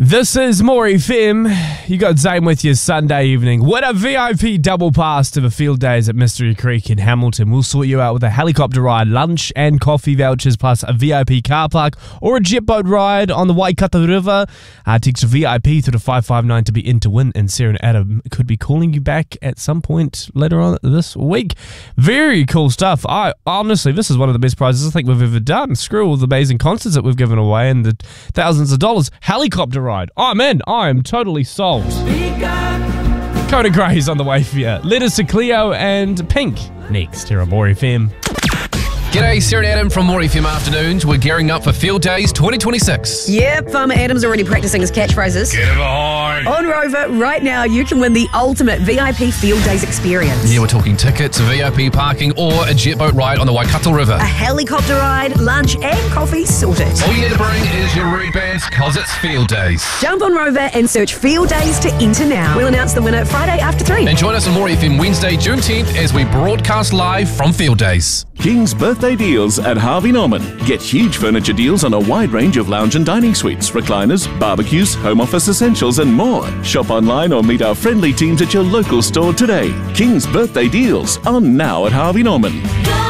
This is More FM. You got Zane with you Sunday evening. What a VIP double pass to the field days at Mystery Creek in Hamilton. We'll sort you out with a helicopter ride, lunch and coffee vouchers, plus a VIP car park or a jet boat ride on the Waikato River. Text VIP through to 559 to be in to win, and Sarah and Adam could be calling you back at some point later on this week. Very cool stuff. Honestly, this is one of the best prizes I think we've ever done. Screw all the amazing concerts that we've given away and the thousands of dollars. Helicopter ride. Oh man, I am totally sold. Coda Grey's on the way for you. Letters to Cleo and Pink next here on More FM. G'day, Sarah and Adam from More FM Afternoons. We're gearing up for Field Days 2026. Yep, Farmer Adam's already practicing his catchphrases. Get it behind. On Rover, right now you can win the ultimate VIP Field Days experience. Yeah, we're talking tickets, VIP parking, or a jet boat ride on the Waikato River. A helicopter ride, lunch and coffee sorted. All you need to bring is your root bands, cause it's Field Days. Jump on Rover and search Field Days to enter now. We'll announce the winner Friday after 3. And join us on More FM Wednesday, June 10th as we broadcast live from Field Days. King's birthday deals at Harvey Norman. Get huge furniture deals on a wide range of lounge and dining suites, recliners, barbecues, home office essentials and more. Shop online or meet our friendly teams at your local store today. King's birthday deals on now at Harvey Norman.